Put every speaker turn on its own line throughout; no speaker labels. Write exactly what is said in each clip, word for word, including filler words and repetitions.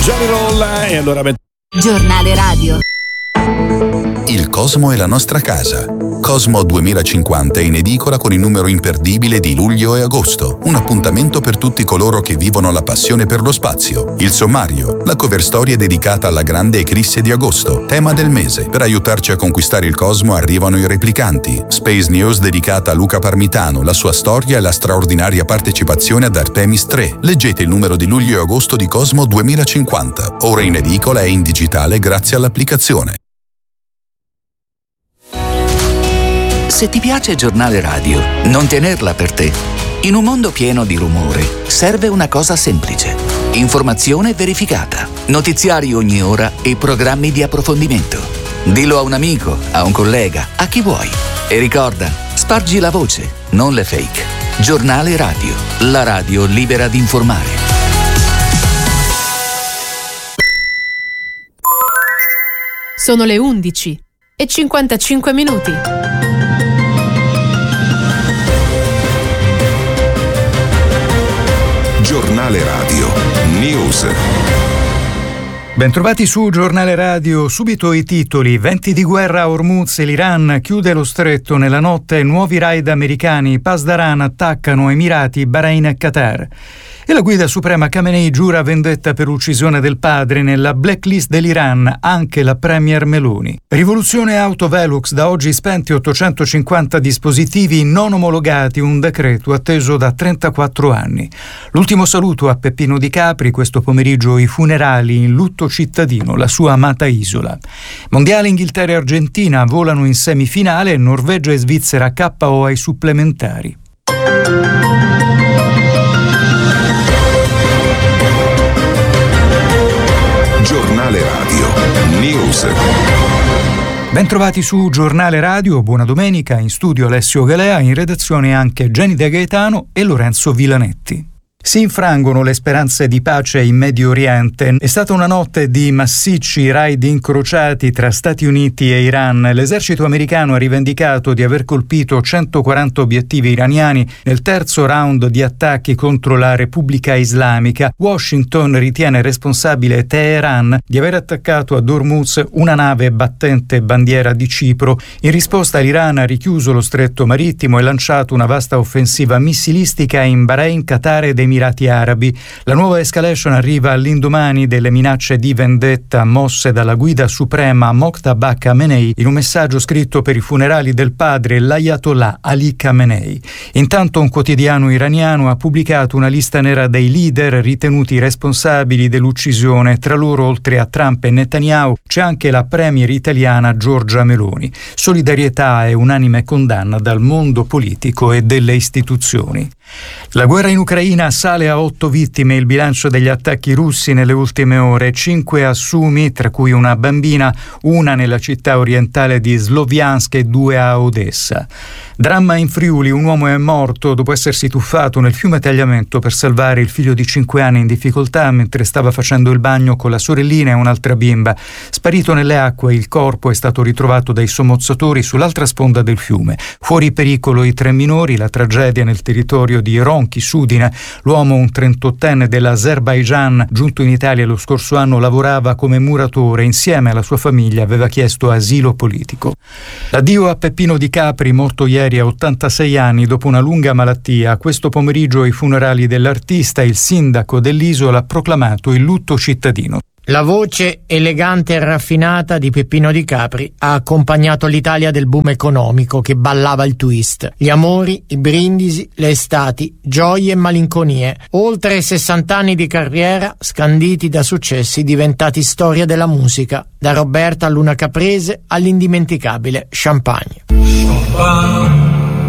Johnny Roll e allora
Giornale radio.
Il Cosmo è la nostra casa. Cosmo duemilacinquanta è in edicola con il numero imperdibile di luglio e agosto. Un appuntamento per tutti coloro che vivono la passione per lo spazio. Il sommario, la cover story è dedicata alla grande eclisse di agosto, tema del mese. Per aiutarci a conquistare il Cosmo arrivano i replicanti. Space News dedicata a Luca Parmitano, la sua storia e la straordinaria partecipazione ad Artemis tre. Leggete il numero di luglio e agosto di Cosmo duemilacinquanta. Ora in edicola e in digitale grazie all'applicazione.
Se ti piace Giornale Radio, non tenerla per te. In un mondo pieno di rumore, serve una cosa semplice. Informazione verificata, notiziari ogni ora e programmi di approfondimento. Dillo a un amico, a un collega, a chi vuoi. E ricorda, spargi la voce, non le fake. Giornale Radio, la radio libera di informare.
Sono le undici e cinquantacinque minuti.
Giornale Radio News.
Bentrovati su Giornale Radio, subito i titoli. Venti di guerra a Hormuz e l'Iran chiude lo stretto nella notte, nuovi raid americani, Pasdaran attaccano Emirati, Bahrain e Qatar. E la guida suprema Khamenei giura vendetta per uccisione del padre, nella blacklist dell'Iran anche la premier Meloni. Rivoluzione auto Velux, da oggi spenti ottocentocinquanta dispositivi non omologati, un decreto atteso da trentaquattro anni. L'ultimo saluto a Peppino Di Capri, questo pomeriggio i funerali in lutto cittadino, la sua amata isola. Mondiale Inghilterra e Argentina volano in semifinale, Norvegia e Svizzera K O ai supplementari.
Giornale Radio News.
Bentrovati su Giornale Radio, buona domenica, in studio Alessio Galea, in redazione anche Jenny De Gaetano e Lorenzo Villanetti. Si infrangono le speranze di pace in Medio Oriente. È stata una notte di massicci raid incrociati tra Stati Uniti e Iran. L'esercito americano ha rivendicato di aver colpito centoquaranta obiettivi iraniani nel terzo round di attacchi contro la Repubblica Islamica. Washington ritiene responsabile Teheran di aver attaccato ad Hormuz una nave battente bandiera di Cipro. In risposta l'Iran ha richiuso lo stretto marittimo e lanciato una vasta offensiva missilistica in Bahrain, Qatar ed Emirati Arabi. La nuova escalation arriva all'indomani delle minacce di vendetta mosse dalla guida suprema Mojtaba Khamenei in un messaggio scritto per i funerali del padre, l'Ayatollah Ali Khamenei. Intanto un quotidiano iraniano ha pubblicato una lista nera dei leader ritenuti responsabili dell'uccisione. Tra loro, oltre a Trump e Netanyahu, c'è anche la premier italiana Giorgia Meloni. Solidarietà e unanime condanna dal mondo politico e delle istituzioni. La guerra in Ucraina sale a otto vittime il bilancio degli attacchi russi nelle ultime ore, cinque a Sumi, tra cui una bambina, una nella città orientale di Sloviansk e due a Odessa. Dramma in Friuli, un uomo è morto dopo essersi tuffato nel fiume Tagliamento per salvare il figlio di cinque anni in difficoltà mentre stava facendo il bagno con la sorellina e un'altra bimba. Sparito nelle acque, il corpo è stato ritrovato dai sommozzatori sull'altra sponda del fiume. Fuori pericolo i tre minori, la tragedia nel territorio di Ronchi, Sudine. L'uomo, un trentottenne dell'Azerbaigian, giunto in Italia lo scorso anno, lavorava come muratore. Insieme alla sua famiglia aveva chiesto asilo politico. L'addio a Peppino Di Capri, morto ieri a ottantasei anni dopo una lunga malattia. Questo pomeriggio ai funerali dell'artista, il sindaco dell'isola ha proclamato il lutto cittadino.
La voce elegante e raffinata di Peppino Di Capri ha accompagnato l'Italia del boom economico che ballava il twist. Gli amori, i brindisi, le estati, gioie e malinconie. Oltre sessanta anni di carriera scanditi da successi diventati storia della musica, da Roberta Luna Caprese all'indimenticabile Champagne. Champagne.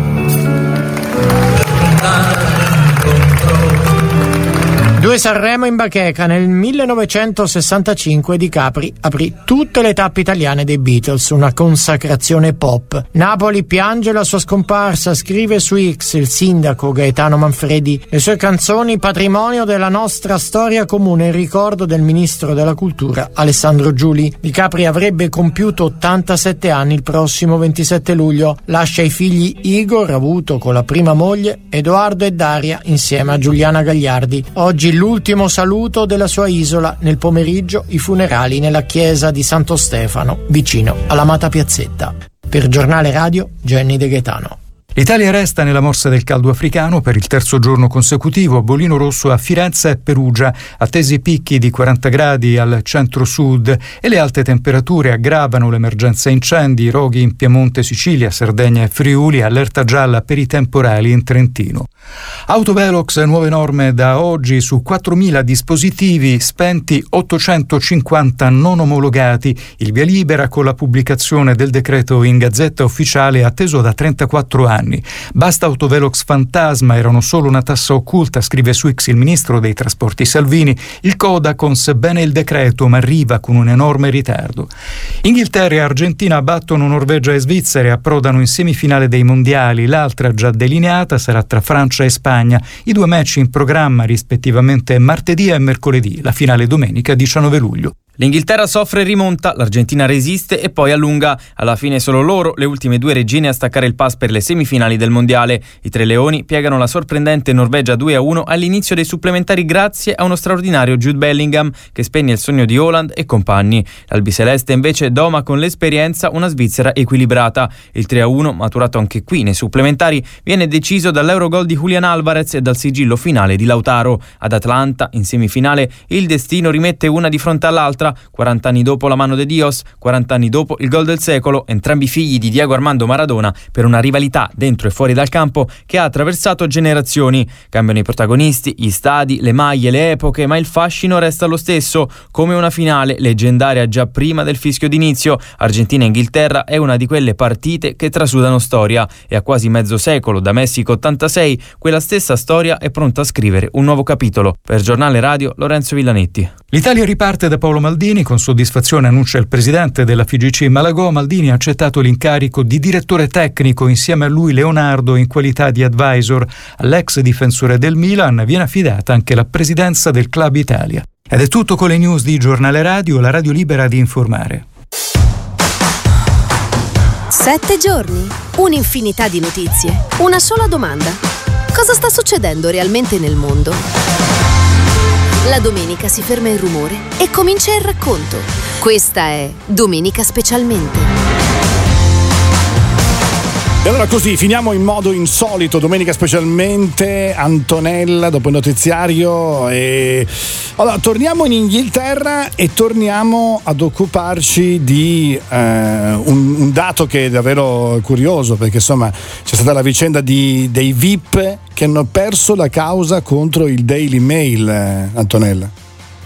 Due Sanremo in bacheca. Nel millenovecentosessantacinque Di Capri aprì tutte le tappe italiane dei Beatles, una consacrazione pop. Napoli piange la sua scomparsa, scrive su X il sindaco Gaetano Manfredi. Le sue canzoni patrimonio della nostra storia comune, in ricordo del ministro della cultura Alessandro Giuli. Di Capri avrebbe compiuto ottantasette anni il prossimo ventisette luglio. Lascia i figli Igor, avuto con la prima moglie, Edoardo e Daria insieme a Giuliana Gagliardi. Oggi l'ultimo saluto della sua isola, nel pomeriggio i funerali nella chiesa di Santo Stefano, vicino all'amata piazzetta. Per Giornale Radio, Jenny De Gaetano.
L'Italia resta nella morsa del caldo africano per il terzo giorno consecutivo. Bollino rosso a Firenze e Perugia, attesi picchi di quaranta gradi al centro-sud, e le alte temperature aggravano l'emergenza incendi, roghi in Piemonte, Sicilia, Sardegna e Friuli, allerta gialla per i temporali in Trentino. Autovelox, nuove norme da oggi su quattromila dispositivi spenti, ottocentocinquanta non omologati. Il via libera con la pubblicazione del decreto in Gazzetta Ufficiale atteso da trentaquattro anni. Basta autovelox fantasma, erano solo una tassa occulta, scrive su X il ministro dei trasporti Salvini. Il Codacons, sebbene il decreto, ma arriva con un enorme ritardo. Inghilterra e Argentina battono Norvegia e Svizzera e approdano in semifinale dei mondiali. L'altra, già delineata, sarà tra Francia e Spagna. I due match in programma rispettivamente martedì e mercoledì, la finale domenica diciannove luglio.
L'Inghilterra soffre e rimonta, l'Argentina resiste e poi allunga. Alla fine solo loro, le ultime due regine, a staccare il pass per le semifinali del mondiale. I tre leoni piegano la sorprendente Norvegia due a uno all'inizio dei supplementari grazie a uno straordinario Jude Bellingham che spegne il sogno di Haaland e compagni. L'albiceleste invece doma con l'esperienza una Svizzera equilibrata. Il tre a uno, maturato anche qui nei supplementari, viene deciso dall'Eurogol di Julian Alvarez e dal sigillo finale di Lautaro. Ad Atlanta, in semifinale, il destino rimette una di fronte all'altra. quaranta anni dopo la mano de Dios, quaranta anni dopo il gol del secolo, entrambi figli di Diego Armando Maradona, per una rivalità dentro e fuori dal campo che ha attraversato generazioni. Cambiano i protagonisti, gli stadi, le maglie, le epoche, ma il fascino resta lo stesso, come una finale leggendaria già prima del fischio d'inizio. Argentina-Inghilterra è una di quelle partite che trasudano storia, e a quasi mezzo secolo da Messico ottantasei quella stessa storia è pronta a scrivere un nuovo capitolo. Per Giornale Radio, Lorenzo Villanetti.
L'Italia riparte da Paolo Maldini, con soddisfazione annuncia il presidente della F I G C Malagò. Maldini ha accettato l'incarico di direttore tecnico, insieme a lui Leonardo in qualità di advisor. All'ex difensore del Milan viene affidata anche la presidenza del Club Italia. Ed è tutto con le news di Giornale Radio, la radio libera di informare.
Sette giorni, un'infinità di notizie, una sola domanda: cosa sta succedendo realmente nel mondo? La domenica si ferma il rumore e comincia il racconto. Questa è Domenica Specialmente.
E allora così finiamo in modo insolito Domenica Specialmente. Antonella dopo il notiziario, e allora torniamo in Inghilterra e torniamo ad occuparci di eh, un, un dato che è davvero curioso, perché insomma c'è stata la vicenda di, dei V I P che hanno perso la causa contro il Daily Mail, eh, Antonella.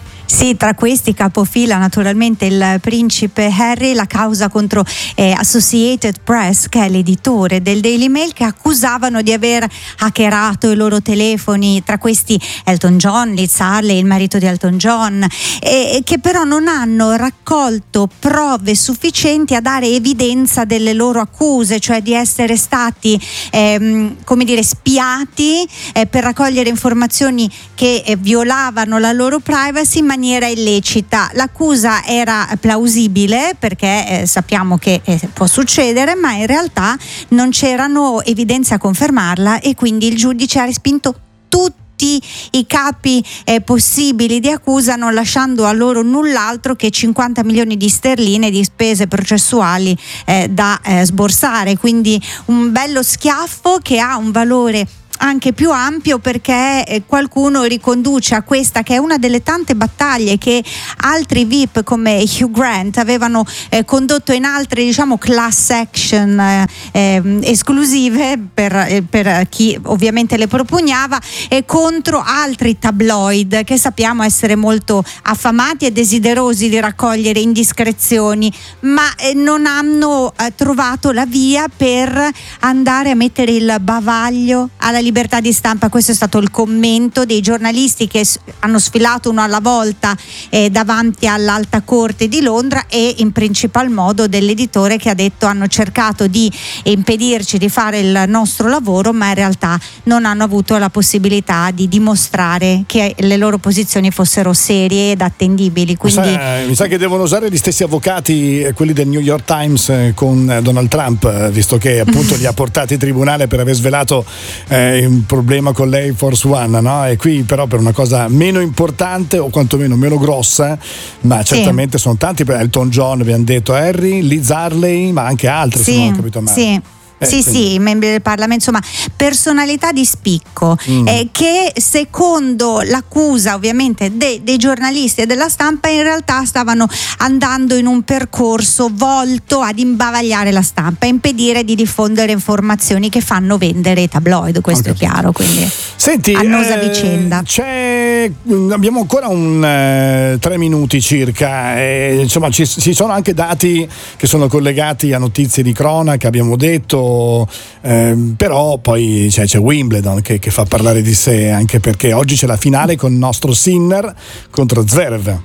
Sì, tra questi capofila naturalmente il principe Harry, la causa contro eh, Associated Press, che è l'editore del Daily Mail, che accusavano di aver hackerato i loro telefoni, tra questi Elton John, Liz Harley, il marito di Elton John, e che però non hanno raccolto prove sufficienti a dare evidenza delle loro accuse, cioè di essere stati ehm, come dire spiati eh, per raccogliere informazioni che eh, violavano la loro privacy in maniera illecita. L'accusa era plausibile perché eh, sappiamo che eh, può succedere, ma in realtà non c'erano evidenze a confermarla, e quindi il giudice ha respinto tutti i capi eh, possibili di accusa, non lasciando a loro null'altro che cinquanta milioni di sterline di spese processuali eh, da eh, sborsare. Quindi un bello schiaffo che ha un valore anche più ampio, perché eh, qualcuno riconduce a questa, che è una delle tante battaglie che altri V I P come Hugh Grant avevano eh, condotto in altre, diciamo, class action eh, eh, esclusive per, eh, per chi ovviamente le propugnava, e contro altri tabloid che sappiamo essere molto affamati e desiderosi di raccogliere indiscrezioni, ma eh, non hanno eh, trovato la via per andare a mettere il bavaglio alla libertà di stampa. Questo è stato il commento dei giornalisti che s- hanno sfilato uno alla volta eh, davanti all'Alta Corte di Londra, e in principal modo dell'editore, che ha detto: hanno cercato di impedirci di fare il nostro lavoro, ma in realtà non hanno avuto la possibilità di dimostrare che le loro posizioni fossero serie ed attendibili. Quindi
mi sa, mi sa che devono usare gli stessi avvocati, quelli del New York Times, eh, con Donald Trump, visto che appunto li ha portati in tribunale per aver svelato eh, hai un problema con l'Air Force One, no? E qui però per una cosa meno importante o quantomeno meno grossa, ma certamente sì. sono tanti, Elton John abbiamo detto, Harry, Liz Harley, ma anche altri,
sì,
se non ho capito male.
Sì. Eh, sì, quindi. sì, membri del Parlamento, insomma, personalità di spicco, mm. eh, che secondo l'accusa ovviamente de- dei giornalisti e della stampa in realtà stavano andando in un percorso volto ad imbavagliare la stampa, impedire di diffondere informazioni che fanno vendere i tabloid, questo okay. è chiaro, quindi
Senti,
annosa
eh,
vicenda.
C'è, abbiamo ancora un eh, tre minuti circa, e, insomma ci, ci sono anche dati che sono collegati a notizie di cronaca, abbiamo detto. Eh, però poi c'è, c'è Wimbledon che, che fa parlare di sé, anche perché oggi c'è la finale con il nostro Sinner contro Zverev.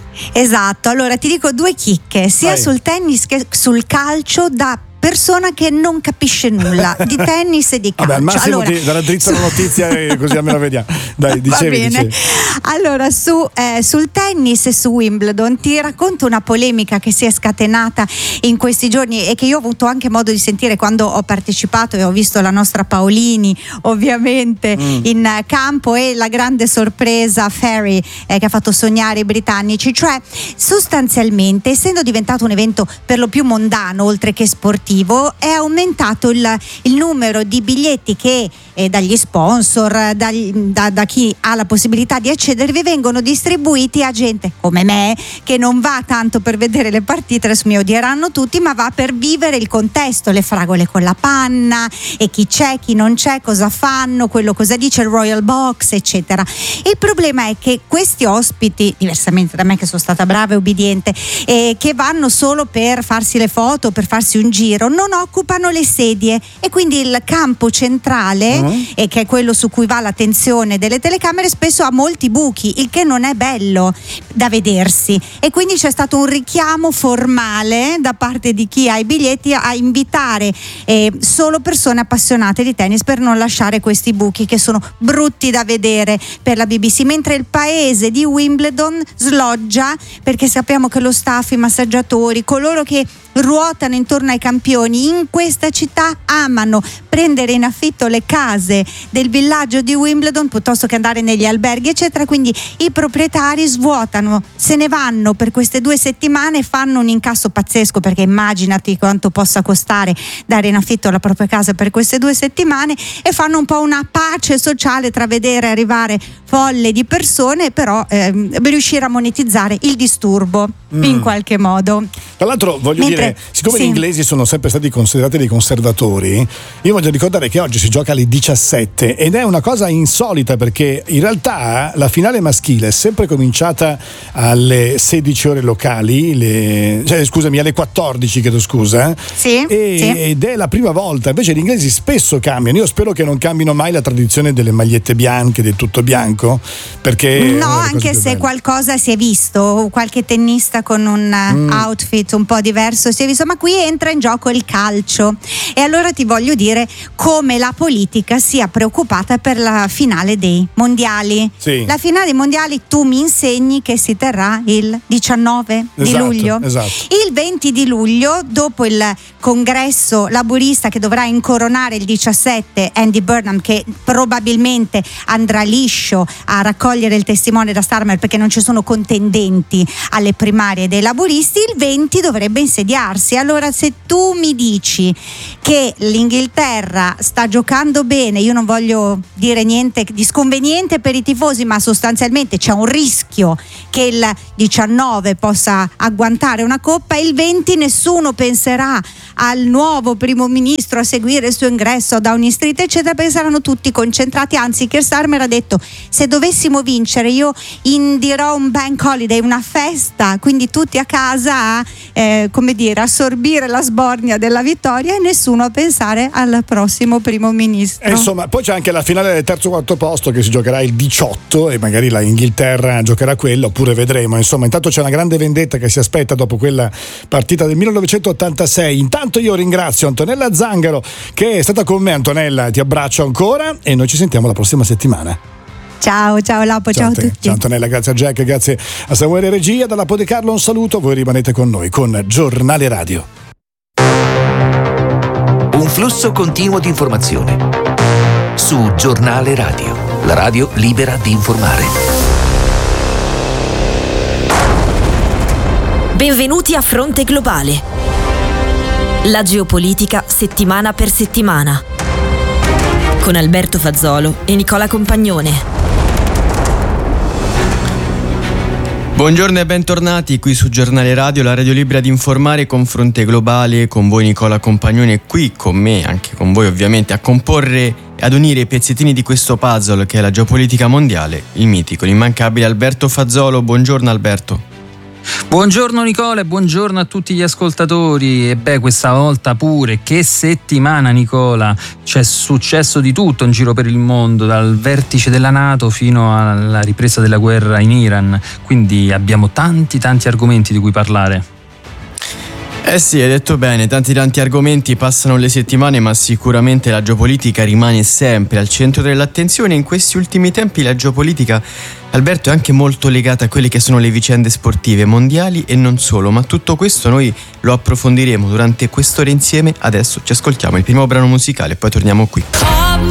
Esatto, allora ti dico due chicche sia Vai. sul tennis che sul calcio da persona che non capisce nulla di tennis e di calcio.
Vabbè, al massimo
allora,
ti darà dritta la notizia e così almeno vediamo. Dai, dicevi,
va bene.
dicevi.
Allora su, eh, sul tennis e su Wimbledon ti racconto una polemica che si è scatenata in questi giorni e che io ho avuto anche modo di sentire quando ho partecipato e ho visto la nostra Paolini ovviamente mm. in campo, e la grande sorpresa Ferry eh, che ha fatto sognare i britannici. Cioè sostanzialmente, essendo diventato un evento per lo più mondano oltre che sportivo, è aumentato il, il numero di biglietti che eh, dagli sponsor, dagli, da, da chi ha la possibilità di accedervi, vengono distribuiti a gente come me che non va tanto per vedere le partite, adesso mi odieranno tutti, ma va per vivere il contesto, le fragole con la panna e chi c'è, chi non c'è, cosa fanno, quello cosa dice il Royal Box, eccetera. Il problema è che questi ospiti, diversamente da me che sono stata brava e obbediente, eh, che vanno solo per farsi le foto, per farsi un giro, non occupano le sedie, e quindi il campo centrale, uh-huh. e che è quello su cui va l'attenzione delle telecamere, spesso ha molti buchi, il che non è bello da vedersi, e quindi c'è stato un richiamo formale da parte di chi ha i biglietti a invitare eh, solo persone appassionate di tennis per non lasciare questi buchi che sono brutti da vedere per la B B C, mentre il paese di Wimbledon sloggia, perché sappiamo che lo staff, i massaggiatori, coloro che ruotano intorno ai campioni in questa città amano prendere in affitto le case del villaggio di Wimbledon piuttosto che andare negli alberghi, eccetera. Quindi i proprietari svuotano, se ne vanno per queste due settimane, fanno un incasso pazzesco, perché immaginati quanto possa costare dare in affitto la propria casa per queste due settimane, e fanno un po' una pace sociale tra vedere arrivare folle di persone, però ehm, riuscire a monetizzare il disturbo mm. in qualche modo.
Tra l'altro voglio Mentre, dire, siccome sì. gli inglesi sono sempre stati considerati dei conservatori, io voglio ricordare che oggi si gioca alle diciassette ed è una cosa insolita, perché in realtà la finale maschile è sempre cominciata alle sedici ore locali, le, cioè, scusami, alle quattordici, chiedo scusa,
sì,
e,
sì.
ed è la prima volta. Invece gli inglesi spesso cambiano. Io spero che non cambino mai la tradizione delle magliette bianche, del tutto bianco, perché
no, anche se belle. Qualcosa si è visto, qualche tennista con un mm. outfit un po' diverso si è visto, ma qui entra in gioco il calcio, e allora ti voglio dire come la politica sia preoccupata per la finale dei mondiali.
Sì.
La finale dei mondiali tu mi insegni che si terrà il diciannove
esatto,
di luglio.
Esatto.
Il venti di luglio, dopo il congresso laburista che dovrà incoronare il diciassette Andy Burnham, che probabilmente andrà liscio a raccogliere il testimone da Starmer perché non ci sono contendenti alle primarie dei laburisti, il venti dovrebbe insediarsi. Allora, se tu mi dici che l'Inghilterra sta giocando bene, io non voglio dire niente di sconveniente per i tifosi, ma sostanzialmente c'è un rischio che il diciannove possa agguantare una coppa, il venti nessuno penserà al nuovo primo ministro, a seguire il suo ingresso a Downing Street, eccetera, perché saranno tutti concentrati. Anzi, Keir Starmer ha detto: se dovessimo vincere io indirò un bank holiday, una festa, quindi tutti a casa a eh, come dire, assorbire la sbornia della vittoria e nessuno a pensare al prossimo primo ministro.
E insomma, poi c'è anche la finale del terzo quarto posto che si giocherà il diciotto e magari la Inghilterra giocherà quella, oppure vedremo. Insomma, intanto c'è una grande vendetta che si aspetta dopo quella partita del millenovecentottantasei. Intanto io ringrazio Antonella Zangaro che è stata con me. Antonella, ti abbraccio ancora e noi ci sentiamo la prossima settimana.
Ciao, ciao Lapo, ciao, ciao a tutti.
Ciao Antonella, grazie a Jack, grazie a Samuele Regia. Dalla Lapo De Carlo un saluto, voi rimanete con noi con Giornale Radio.
Un flusso continuo di informazioni su Giornale Radio, la radio libera di informare.
Benvenuti a Fronte Globale. La geopolitica settimana per settimana. Con Alberto Fazzolo e Nicola Compagnone.
Buongiorno e bentornati qui su Giornale Radio, la radio libera di informare con Fronte Globale, con voi Nicola Compagnone, qui con me, anche con voi ovviamente, a comporre e ad unire i pezzettini di questo puzzle che è la geopolitica mondiale, il mitico, l'immancabile Alberto Fazzolo. Buongiorno Alberto.
Buongiorno Nicola e buongiorno a tutti gli ascoltatori. E beh, questa volta pure, che settimana Nicola, c'è successo di tutto in giro per il mondo, dal vertice della NATO fino alla ripresa della guerra in Iran, quindi abbiamo tanti tanti argomenti di cui parlare.
Eh sì, hai detto bene, tanti tanti argomenti, passano le settimane, ma sicuramente la geopolitica rimane sempre al centro dell'attenzione. In questi ultimi tempi la geopolitica, Alberto, è anche molto legata a quelle che sono le vicende sportive mondiali e non solo, ma tutto questo noi lo approfondiremo durante quest'ora insieme. Adesso ci ascoltiamo il primo brano musicale e poi torniamo qui.